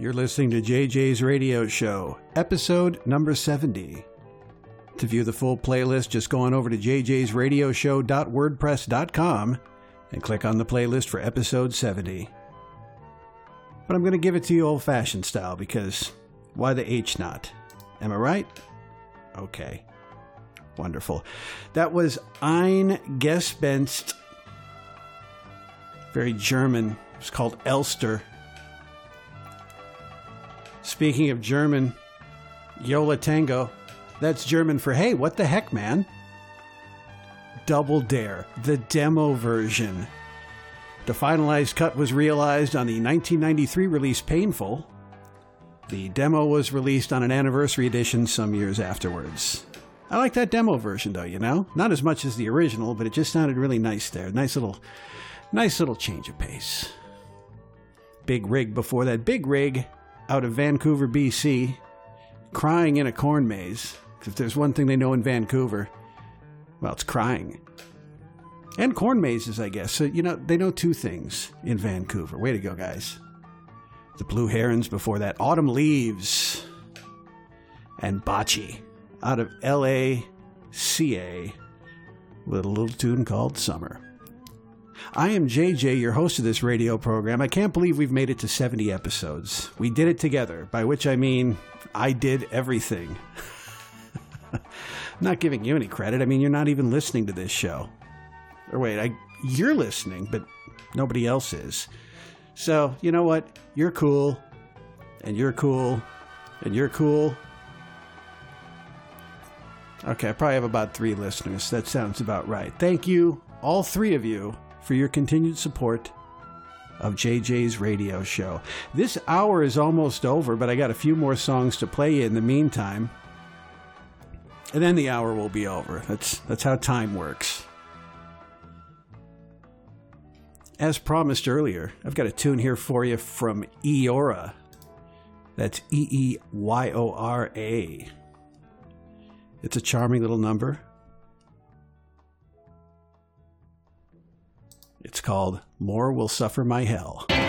You're listening to JJ's Radio Show, episode number 70. To view the full playlist, just go on over to jjsradioshow.wordpress.com and click on the playlist for episode 70. But I'm going to give it to you old-fashioned style because why the H not? Am I right? Okay. Wonderful. That was Ein Gespenst. Very German. It's called Elster. Speaking of German, Yola Tango. That's German for, hey, what the heck, man? Double Dare, the demo version. The finalized cut was realized on the 1993 release Painful. The demo was released on an anniversary edition some years afterwards. I like that demo version, though, you know? Not as much as the original, but it just sounded really nice there. Nice little change of pace. Big Rig before that. Big Rig out of Vancouver, BC. Crying in a corn maze. If there's one thing they know in Vancouver, well, it's crying. And corn mazes, I guess. So, you know, they know two things in Vancouver. Way to go, guys. The Blue Herons before that. Autumn Leaves. And Bocce out of LACA with a little tune called Summer. I am JJ, your host of this radio program. I can't believe we've made it to 70 episodes. We did it together, by which I mean I did everything. I'm not giving you any credit. I mean, you're not even listening to this show. Or wait, you're listening, but nobody else is. So, you know what? You're cool, and you're cool, and you're cool. Okay, I probably have about 3 listeners. That sounds about right. Thank you, all 3 of you, for your continued support of JJ's Radio Show. This hour is almost over, but I got a few more songs to play in the meantime. And then the hour will be over. That's how time works. As promised earlier, I've got a tune here for you from Eeyora. That's Eeyora. It's a charming little number. It's called More Will Suffer My Hell.